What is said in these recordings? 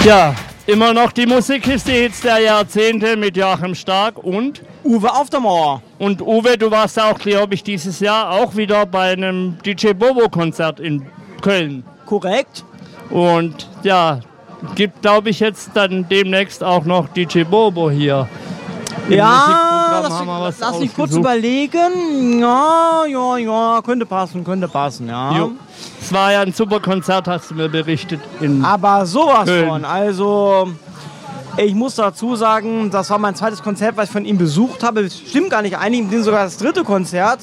Ja, immer noch die Musikkiste-Hits der Jahrzehnte mit Joachim Stark und Uwe auf der Mauer. Und Uwe, du warst auch, glaube ich, dieses Jahr auch wieder bei einem DJ Bobo-Konzert in Köln. Korrekt. Und ja, gibt, glaube ich, jetzt dann demnächst auch noch DJ Bobo hier. Ja, lass mich kurz überlegen. Ja, könnte passen, ja. Jo. Es war ja ein super Konzert, hast du mir berichtet. Aber sowas Köln. von. Also, ich muss dazu sagen, das war mein zweites Konzert, was ich von ihm besucht habe. Stimmt gar nicht, einige sind sogar das dritte Konzert.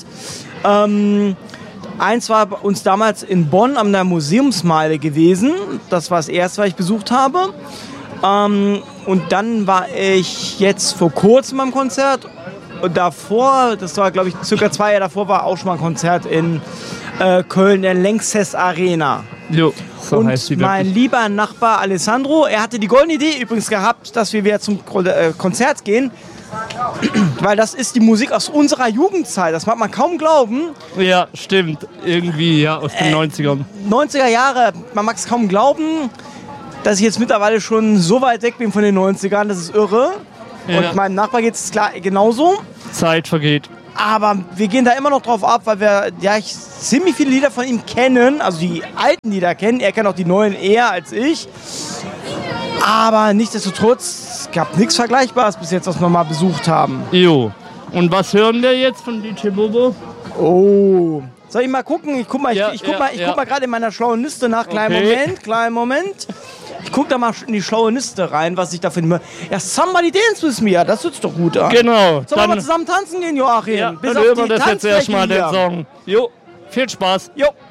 Eins war bei uns damals in Bonn an der Museumsmeile gewesen. Das war das erste, was ich besucht habe. Und dann war ich jetzt vor kurzem am Konzert. Und davor, das war glaube ich circa 2 Jahre davor, war auch schon mal ein Konzert in Köln, in der Lanxess Arena. Jo, so und heißt die mein wirklich. lieber Nachbar Alessandro, er hatte die goldene Idee übrigens gehabt, dass wir wieder zum Konzert gehen. Weil das ist die Musik aus unserer Jugendzeit, das mag man kaum glauben. Ja, stimmt. Irgendwie, ja, aus den 90ern. 90er Jahre, man mag es kaum glauben, dass ich jetzt mittlerweile schon so weit weg bin von den 90ern, das ist irre. Ja. Und meinem Nachbar geht es klar genauso. Zeit vergeht. Aber wir gehen da immer noch drauf ab, weil wir ziemlich viele Lieder von ihm kennen, also die alten Lieder kennen. Er kennt auch die neuen eher als ich. Aber nichtsdestotrotz, es gab nichts Vergleichbares bis jetzt, was wir mal besucht haben. Jo. Und was hören wir jetzt von DJ Bobo? Oh. Soll ich mal gucken? Ich guck mal Ja. mal gerade in meiner schlauen Liste nach. Kleinen Moment. Ich guck da mal in die schlaue Liste rein, was ich da finde. Ja, Somebody Dance With Me, das hört sich doch gut an. Genau. Sollen wir mal zusammen tanzen gehen, Joachim? Ja, bis dann auf hören wir die das jetzt Tanzfläche erstmal, den hier. Song. Jo, viel Spaß. Jo.